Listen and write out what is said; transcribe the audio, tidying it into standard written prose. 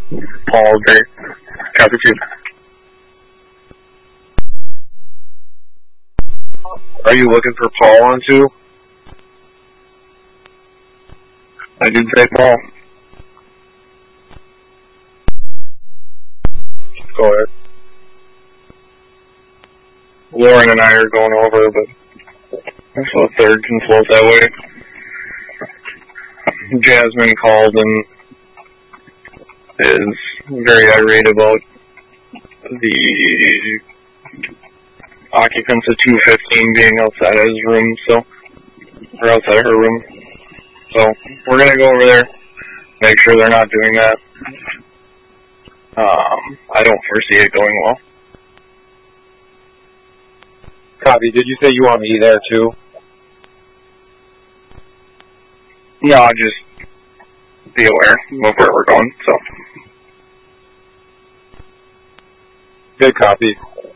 Paul, Gray. Copy 2. Are you looking for Paul on 2? I did say Paul. Go ahead. Lauren and I are going over, but so a third can float that way. Jasmine called and is very irate about the occupants of 215 being outside of his room, or outside of her room. So we're going to go over there, make sure they're not doing that. I don't foresee it going well. Copy. Did you say you want me there too? No, just be aware of where we're going, so. Good copy.